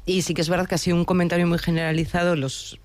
Y sí que es verdad que ha sido un comentario muy generalizado en los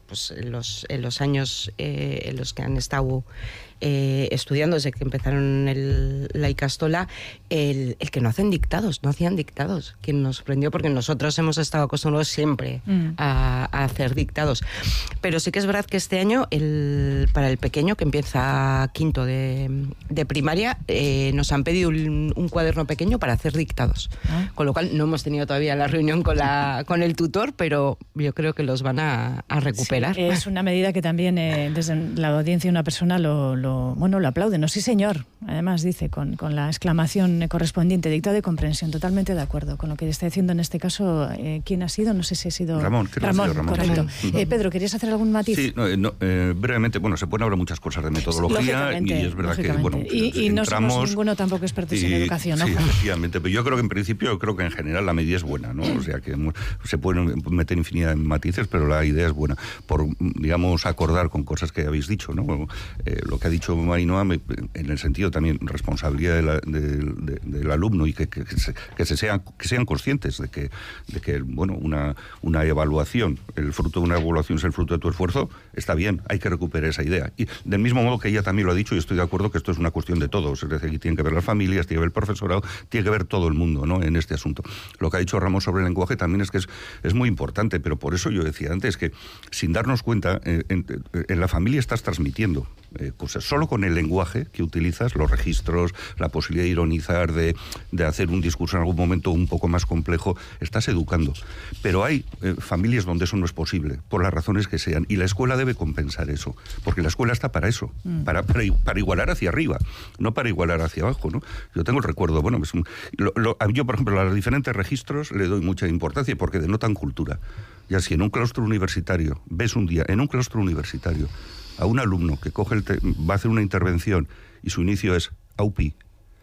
años en los que han estado estudiando, desde que empezaron la Ikastola, el que no hacían dictados, que nos sorprendió, porque nosotros hemos estado acostumbrados siempre a hacer dictados. Pero sí que es verdad que este año, para el pequeño, que empieza quinto de primaria, nos han pedido un cuaderno pequeño para hacer dictados. Con lo cual no hemos tenido todavía la reunión con el tutor, pero yo creo que los van a recuperar. Sí, es una medida que también desde la audiencia una persona lo aplaude. No, sí señor, además dice con la exclamación correspondiente, dictado de comprensión. Totalmente de acuerdo con lo que está diciendo en este caso. ¿Quién ha sido? No sé si ha sido Ramón, correcto. Sí. Pedro, ¿querías hacer algún matiz? Sí, brevemente, se pueden hablar muchas cosas de metodología, y es verdad que y no somos ninguno tampoco expertos en educación, ¿no? Sí, efectivamente, pero yo creo que en principio, en general la medida es buena, ¿no? O sea que se pueden meter infinidad de matices, pero la idea es buena, por, digamos, acordar con cosas que habéis dicho, ¿no? Lo que ha dicho Ainhoa, en el sentido también responsabilidad del alumno, y que sean conscientes de que una evaluación, el fruto de una evaluación es el fruto de tu esfuerzo, está bien, hay que recuperar esa idea. Y del mismo modo que ella también lo ha dicho, y estoy de acuerdo que esto es una cuestión de todos, es decir, aquí tienen que ver las familias, tiene que ver el profesorado, tiene que ver todo el mundo, ¿no?, en este asunto. Lo que ha dicho Ramón sobre el lenguaje también es que es muy importante, pero por eso yo decía antes que, sin darnos cuenta, en la familia estás transmitiendo cosas. Solo con el lenguaje que utilizas, los registros, la posibilidad de ironizar, de hacer un discurso en algún momento un poco más complejo, estás educando. Pero hay familias donde eso no es posible, por las razones que sean, y la escuela debe compensar eso, porque la escuela está para eso, para igualar hacia arriba, no para igualar hacia abajo, ¿no? Yo tengo el recuerdo, yo, por ejemplo, a los diferentes registros le doy mucha importancia porque denotan cultura. Ya si en un claustro universitario, ves un día, en un claustro universitario, a un alumno que va a hacer una intervención y su inicio es aupi,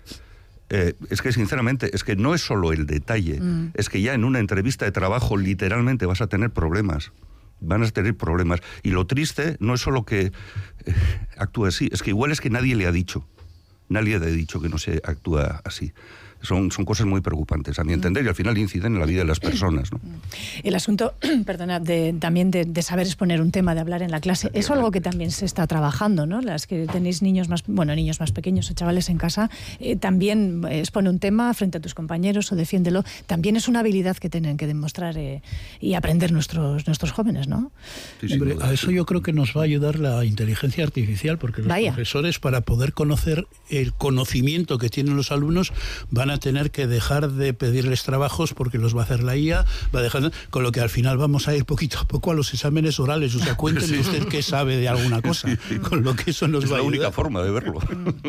es que sinceramente, es que no es solo el detalle, es que ya en una entrevista de trabajo literalmente vas a tener problemas. Van a tener problemas. Y lo triste no es solo que actúe así, es que igual es que nadie le ha dicho que no se actúa así. Son cosas muy preocupantes, a mi entender, y al final inciden en la vida de las personas, ¿no? El asunto, perdona, también de saber exponer un tema, de hablar en la clase, es algo que también se está trabajando, ¿no? Las que tenéis niños más pequeños o chavales en casa, también expone un tema frente a tus compañeros o defiéndelo. También es una habilidad que tienen que demostrar y aprender nuestros jóvenes, ¿no? Sí, hombre, a eso yo creo que nos va a ayudar la inteligencia artificial, porque los profesores, para poder conocer el conocimiento que tienen los alumnos, van a tener que dejar de pedirles trabajos porque los va a hacer la IA, con lo que al final vamos a ir poquito a poco a los exámenes orales. O sea, cuénteme usted qué sabe de alguna cosa, con lo que eso nos va a ayudar. Es la única forma de verlo.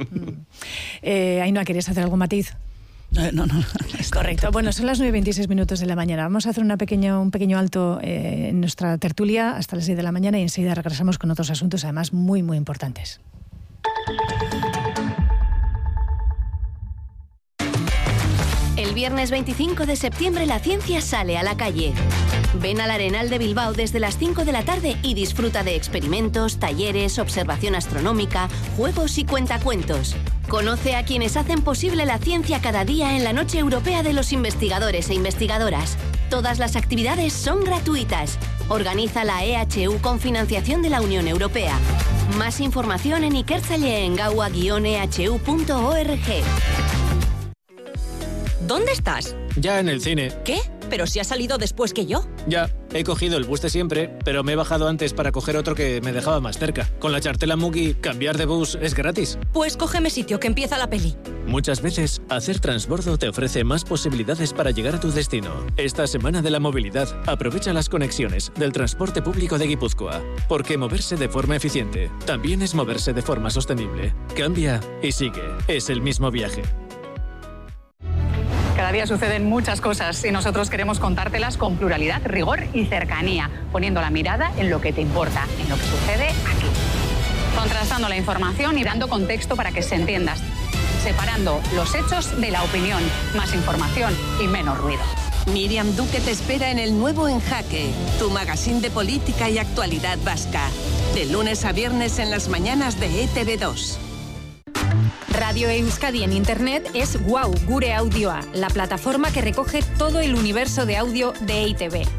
Ainhoa, ¿querías hacer algún matiz? No. Correcto. Bueno, son las 9:26 de la mañana. Vamos a hacer un pequeño alto en nuestra tertulia hasta las 6 de la mañana y enseguida regresamos con otros asuntos, además muy, muy importantes. El viernes 25 de septiembre la ciencia sale a la calle. Ven al Arenal de Bilbao desde las 5 de la tarde y disfruta de experimentos, talleres, observación astronómica, juegos y cuentacuentos. Conoce a quienes hacen posible la ciencia cada día en la Noche Europea de los Investigadores e Investigadoras. Todas las actividades son gratuitas. Organiza la EHU con financiación de la Unión Europea. Más información en ikertzaleengaua-ehu.org. ¿Dónde estás? Ya en el cine. ¿Qué? ¿Pero si has salido después que yo? Ya, he cogido el bus de siempre, pero me he bajado antes para coger otro que me dejaba más cerca. Con la chartela Mugi, cambiar de bus es gratis. Pues cógeme sitio, que empieza la peli. Muchas veces, hacer transbordo te ofrece más posibilidades para llegar a tu destino. Esta semana de la movilidad, aprovecha las conexiones del transporte público de Guipúzcoa. Porque moverse de forma eficiente también es moverse de forma sostenible. Cambia y sigue. Es el mismo viaje. Cada día suceden muchas cosas y nosotros queremos contártelas con pluralidad, rigor y cercanía, poniendo la mirada en lo que te importa, en lo que sucede aquí. Contrastando la información y dando contexto para que se entienda, separando los hechos de la opinión, más información y menos ruido. Miriam Duque te espera en el nuevo En Jaque, tu magazín de política y actualidad vasca, de lunes a viernes en las mañanas de ETV2. Radio Euskadi en Internet es WOW, Gure Audioa, la plataforma que recoge todo el universo de audio de EITB.